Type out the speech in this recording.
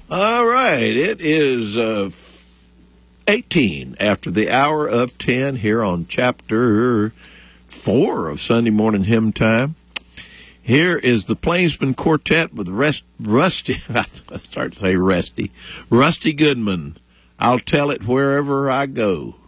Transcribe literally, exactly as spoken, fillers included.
All right, it is uh, eighteen after the hour of ten here on chapter four of Sunday Morning Hymn Time. Here is the Plainsman Quartet with Rest, Rusty, I start to say Rusty, Rusty Goodman. I'll tell it wherever I go.